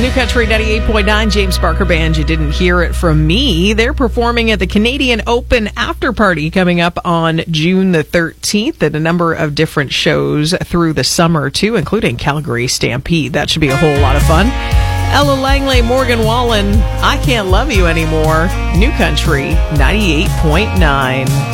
New Country 98.9, James Barker Band. You didn't hear it from me. They're performing at the Canadian Open After Party coming up on June the 13th at a number of different shows through the summer, too, including Calgary Stampede. That should be a whole lot of fun. Ella Langley, Morgan Wallen, I Can't Love You Anymore. New Country 98.9.